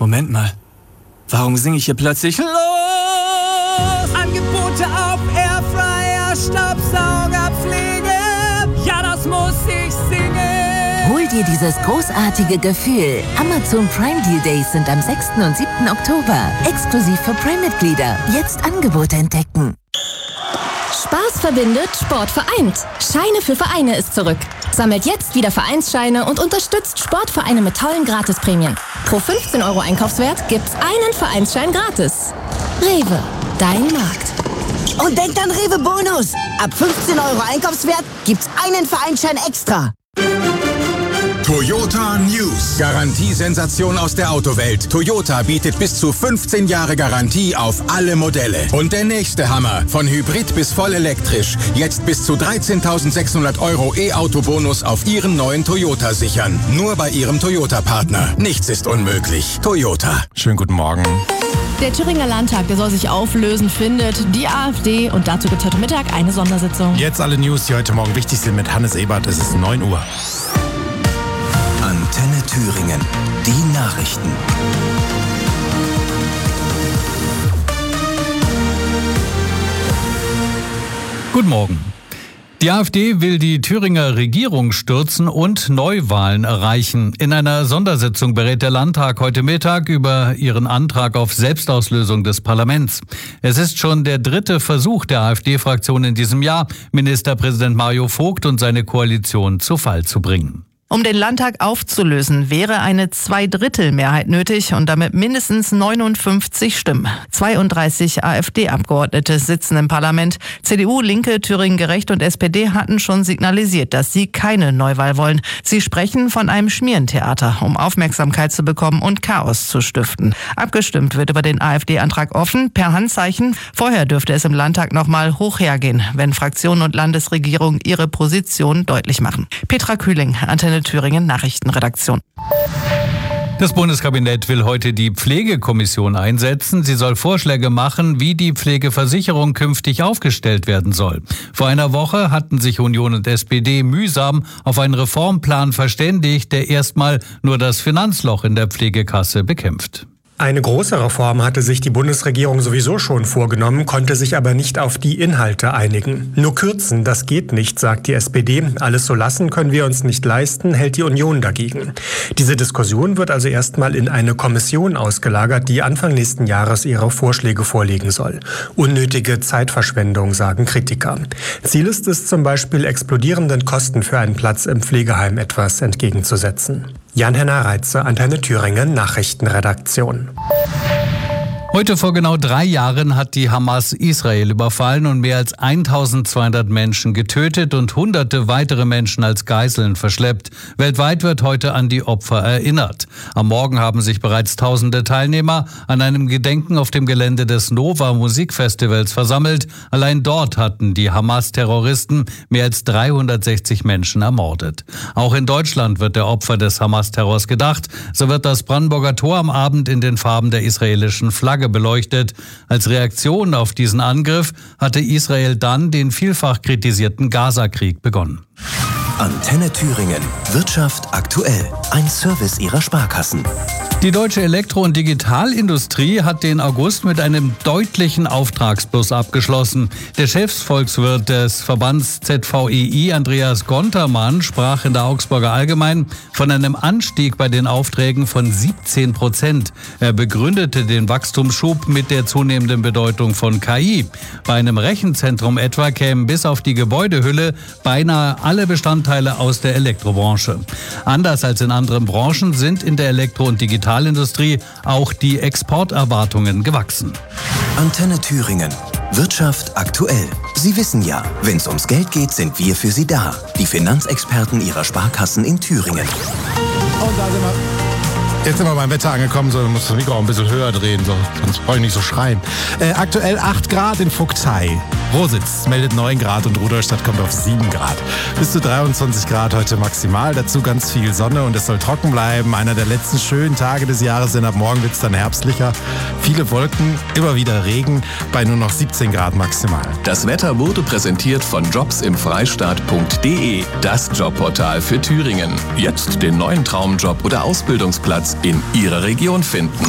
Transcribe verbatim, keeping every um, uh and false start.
Moment mal. Warum singe ich hier plötzlich los? Angebote auf Airfryer, Staubsauger, Pflege. Ja, das muss ich singen. Hol dir dieses großartige Gefühl. Amazon Prime Deal Days sind am sechsten und siebten Oktober. Exklusiv für Prime-Mitglieder. Jetzt Angebote entdecken. Spaß verbindet, Sport vereint. Scheine für Vereine ist zurück. Sammelt jetzt wieder Vereinsscheine und unterstützt Sportvereine mit tollen Gratisprämien. Pro fünfzehn Euro Einkaufswert gibt's einen Vereinsschein gratis. Rewe, dein Markt. Und denkt an Rewe Bonus. Ab fünfzehn Euro Einkaufswert gibt's einen Vereinsschein extra. Toyota News. Garantiesensation aus der Autowelt. Toyota bietet bis zu fünfzehn Jahre Garantie auf alle Modelle. Und der nächste Hammer. Von Hybrid bis voll elektrisch. Jetzt bis zu dreizehntausendsechshundert Euro E-Auto-Bonus auf Ihren neuen Toyota sichern. Nur bei Ihrem Toyota-Partner. Nichts ist unmöglich. Toyota. Schönen guten Morgen. Der Thüringer Landtag, der soll sich auflösen, findet die AfD. Und dazu gibt es heute Mittag eine Sondersitzung. Jetzt alle News, die heute Morgen wichtig sind mit Hannes Ebert. Es ist neun Uhr. Antenne Thüringen. Die Nachrichten. Guten Morgen. Die AfD will die Thüringer Regierung stürzen und Neuwahlen erreichen. In einer Sondersitzung berät der Landtag heute Mittag über ihren Antrag auf Selbstauslösung des Parlaments. Es ist schon der dritte Versuch der AfD-Fraktion in diesem Jahr, Ministerpräsident Mario Vogt und seine Koalition zu Fall zu bringen. Um den Landtag aufzulösen, wäre eine Zweidrittelmehrheit nötig und damit mindestens neunundfünfzig Stimmen. zweiunddreißig AfD-Abgeordnete sitzen im Parlament. C D U, Linke, Thüringen Gerecht und S P D hatten schon signalisiert, dass sie keine Neuwahl wollen. Sie sprechen von einem Schmierentheater, um Aufmerksamkeit zu bekommen und Chaos zu stiften. Abgestimmt wird über den AfD-Antrag offen, per Handzeichen. Vorher dürfte es im Landtag nochmal hoch hergehen, wenn Fraktion und Landesregierung ihre Position deutlich machen. Petra Kühling, Antenne Thüringen Nachrichtenredaktion. Das Bundeskabinett will heute die Pflegekommission einsetzen. Sie soll Vorschläge machen, wie die Pflegeversicherung künftig aufgestellt werden soll. Vor einer Woche hatten sich Union und S P D mühsam auf einen Reformplan verständigt, der erstmal nur das Finanzloch in der Pflegekasse bekämpft. Eine große Reform hatte sich die Bundesregierung sowieso schon vorgenommen, konnte sich aber nicht auf die Inhalte einigen. Nur kürzen, das geht nicht, sagt die S P D. Alles so lassen können wir uns nicht leisten, hält die Union dagegen. Diese Diskussion wird also erstmal in eine Kommission ausgelagert, die Anfang nächsten Jahres ihre Vorschläge vorlegen soll. Unnötige Zeitverschwendung, sagen Kritiker. Ziel ist es zum Beispiel, explodierenden Kosten für einen Platz im Pflegeheim etwas entgegenzusetzen. Jan-Henner Reitze, Antenne Thüringen, Nachrichtenredaktion. Heute vor genau drei Jahren hat die Hamas Israel überfallen und mehr als eintausendzweihundert Menschen getötet und hunderte weitere Menschen als Geiseln verschleppt. Weltweit wird heute an die Opfer erinnert. Am Morgen haben sich bereits tausende Teilnehmer an einem Gedenken auf dem Gelände des Nova Musikfestivals versammelt. Allein dort hatten die Hamas-Terroristen mehr als dreihundertsechzig Menschen ermordet. Auch in Deutschland wird der Opfer des Hamas-Terrors gedacht. So wird das Brandenburger Tor am Abend in den Farben der israelischen Flagge beleuchtet. Als Reaktion auf diesen Angriff hatte Israel dann den vielfach kritisierten Gaza-Krieg begonnen. Antenne Thüringen. Wirtschaft aktuell. Ein Service ihrer Sparkassen. Die deutsche Elektro- und Digitalindustrie hat den August mit einem deutlichen Auftragsplus abgeschlossen. Der Chefsvolkswirt des Verbands Z V E I, Andreas Gontermann, sprach in der Augsburger Allgemeinen von einem Anstieg bei den Aufträgen von siebzehn Prozent. Er begründete den Wachstumsschub mit der zunehmenden Bedeutung von K I. Bei einem Rechenzentrum etwa kämen bis auf die Gebäudehülle beinahe alle Bestandteile aus der Elektrobranche. Anders als in anderen Branchen sind in der Elektro- und Digitalindustrie auch die Exporterwartungen gewachsen. Antenne Thüringen. Wirtschaft aktuell. Sie wissen ja, wenn es ums Geld geht, sind wir für Sie da. Die Finanzexperten Ihrer Sparkassen in Thüringen. Und da sind wir. Jetzt sind wir beim Wetter angekommen, so muss das Mikro auch ein bisschen höher drehen, so, sonst brauche ich nicht so schreien. Äh, aktuell acht Grad in Vogtei. Rositz meldet neun Grad und Rudolstadt kommt auf sieben Grad. Bis zu dreiundzwanzig Grad heute maximal, dazu ganz viel Sonne und es soll trocken bleiben. Einer der letzten schönen Tage des Jahres, denn ab morgen wird es dann herbstlicher. Viele Wolken, immer wieder Regen, bei nur noch siebzehn Grad maximal. Das Wetter wurde präsentiert von jobs im freistaat punkt de, das Jobportal für Thüringen. Jetzt den neuen Traumjob oder Ausbildungsplatz in Ihrer Region finden.